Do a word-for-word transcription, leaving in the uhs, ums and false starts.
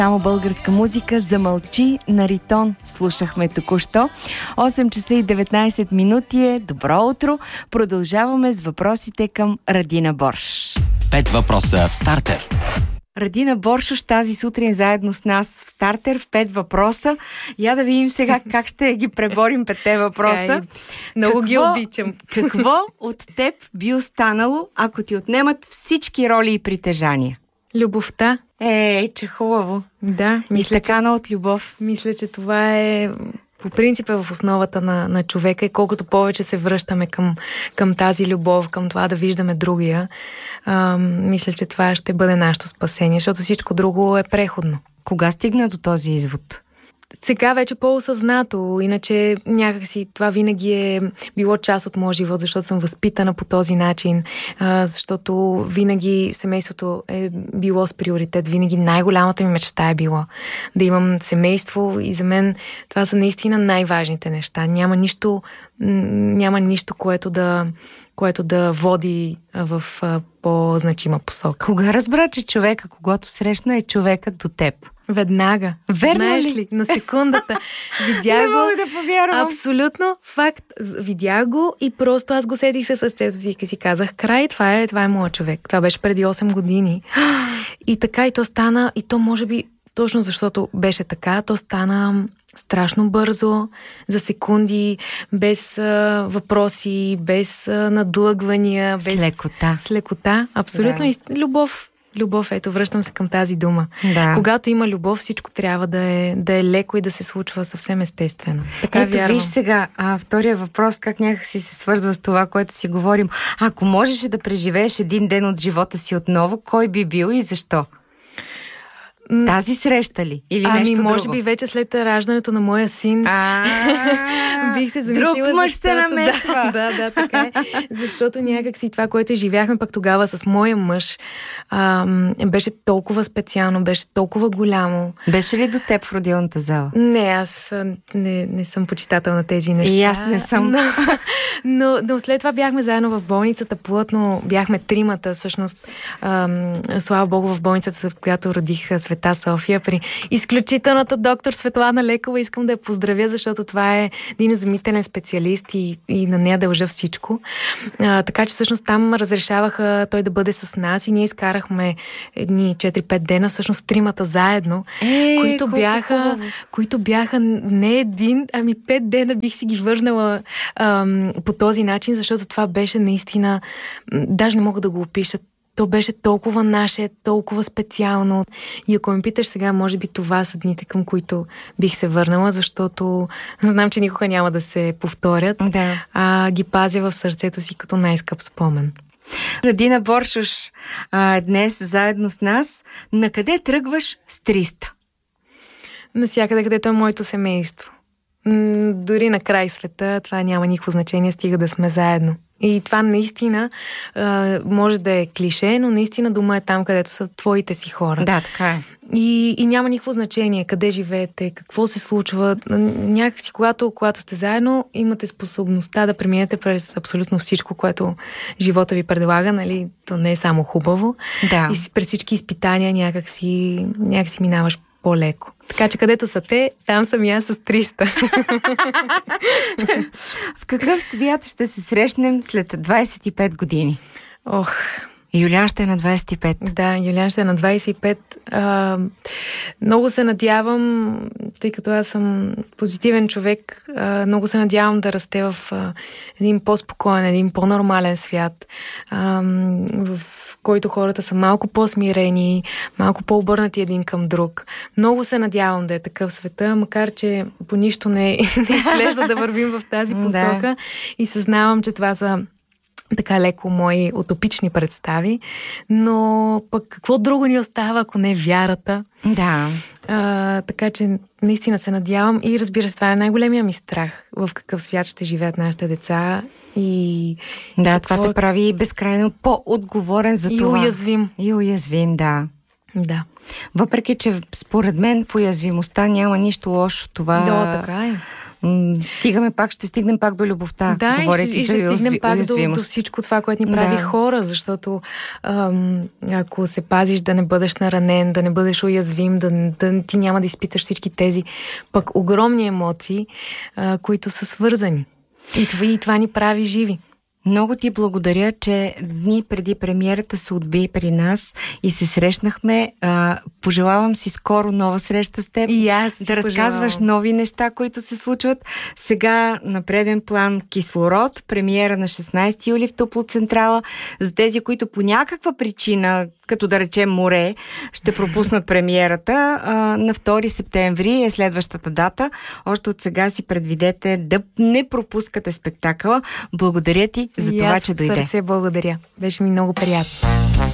Само българска музика. Замълчи на Ритон слушахме току-що. осем часа и деветнайсет минути е. Добро утро. Продължаваме с въпросите към Радина Борш. Пет въпроса в стартер. Радина Боршош тази сутрин заедно с нас в стартер в пет въпроса. Я да видим сега как ще ги преборим петте въпроса. Много какво, ги обичам. Какво от теб би останало, ако ти отнемат всички роли и притежания? Любовта. Е, че хубаво. Да. Излекана от любов. Мисля, че това е по принцип е в основата на, на човека и колкото повече се връщаме към, към тази любов, към това да виждаме другия, а, мисля, че това ще бъде нашето спасение, защото всичко друго е преходно. Кога стигна до този извод? Сега вече по-осъзнато, иначе някакси това винаги е било част от моя живот, защото съм възпитана по този начин, а, защото винаги семейството е било с приоритет, винаги най-голямата ми мечта е било да имам семейство и за мен това са наистина най-важните неща. Няма нищо, няма нищо, което да, което да води в а, по-значима посока. Кога разбра, че човека, когато срещна, е човекът до теб? Веднага. Верно Знаеш ли? ли? На секундата. Видях Не го. мога да повярвам. Абсолютно факт. Видях го и просто аз го седих със сърцето си и си казах, край, това е, това е моят човек. Това беше преди осем години. И така и то стана, и то може би точно защото беше така, то стана страшно бързо, за секунди, без а, въпроси, без а, надлъгвания. Без... С лекота. С лекота, абсолютно. Да. И любов. Любов, ето, връщам се към тази дума. Да. Когато има любов, всичко трябва да е, да е леко и да се случва съвсем естествено. Така Ето, вярвам. виж сега, а, втория въпрос, как някакси се свързва с това, което си говорим. Ако можеше да преживееш един ден от живота си отново, кой би бил и защо? Тази среща ли? Или ами, нещо друго? може би вече след раждането на моя син бих се замислила. Друг мъж се намесва. Да, да, да, така е. Защото някак си това, което живяхме пък тогава с моя мъж, а, беше толкова специално, беше толкова голямо. Беше ли до теб в родилната зала? Не, аз не, не съм почитател на тези неща. И аз не съм. Но, но, но след това бяхме заедно в болницата, плътно бяхме тримата, всъщност, ам, слава Богу, в болницата, в която родих Света София, при изключителната доктор Светлана Лекова. Искам да я поздравя, защото това е един изумителен специалист и, и на нея дължа всичко. А, така че всъщност там разрешаваха той да бъде с нас и ние изкарахме едни четири-пет дена, всъщност тримата заедно, е, които бяха, които бяха не един, ами пет дена бих си ги върнала ам, по този начин, защото това беше наистина, даже не мога да го опиша. То беше толкова наше, толкова специално. И ако ме питаш сега, може би това са дните, към които бих се върнала, защото знам, че никога няма да се повторят, да. а ги пазя в сърцето си като най-скъп спомен. Радина Боршош а, днес заедно с нас. Накъде тръгваш с триста? Насякъде, където е моето семейство. М- дори на край света това няма никакво значение, стига да сме заедно. И това наистина а, може да е клише, но наистина дома е там, където са твоите си хора. Да, така е. И, и няма никакво значение къде живеете, какво се случва. Някакси, когато, когато сте заедно, имате способността да преминете през абсолютно всичко, което живота ви предлага, нали? То не е само хубаво. Да. И през всички изпитания някакси, някакси минаваш по-леко. Така че където са те, там съм и аз с триста. В какъв свят ще се срещнем след двайсет и пет години? Ох... Юлиан ще е на двайсет и пет. Да, Юлиан ще е на двайсет и пет. А, много се надявам, тъй като аз съм позитивен човек, а, много се надявам да расте в а, един по-спокоен, един по-нормален свят, а, в който хората са малко по-смирени, малко по-обърнати един към друг. Много се надявам да е такъв света, макар че по нищо не, не изглежда да вървим в тази посока. Да. И съзнавам, че това са така леко мои утопични представи, но пък какво друго ни остава, ако не вярата? Да. А, така че наистина се надявам и разбира се, това е най-големия ми страх, в какъв свят ще живеят нашите деца и... Да, какво... това те прави безкрайно по-отговорен за и това. И уязвим. И уязвим, да. Да. Въпреки, че според мен в уязвимостта няма нищо лошо. Това... Да, така е. м- стигаме пак, ще стигнем пак до любовта. Да, и ще, и ще стигнем узви, пак до, до всичко това, което ни прави да. хора, защото ам, ако се пазиш да не бъдеш наранен, да не бъдеш уязвим, да, да ти няма да изпиташ всички тези пък огромни емоции, а, които са свързани. И това, и това ни прави живи. Много ти благодаря, че дни преди премиерата се отби при нас и се срещнахме. А, пожелавам си скоро нова среща с теб. И аз си да разказваш нови неща, които се случват. Сега на преден план Кислород, премиера на шестнайсети юли в Топлоцентрала. За тези, които по някаква причина, като да речем море, ще пропуснат премиерата, а, на втори септември е следващата дата. Още от сега си предвидете да не пропускате спектакъла. Благодаря ти за и това, аз че дойде. Сърце благодаря. Беше ми много приятно.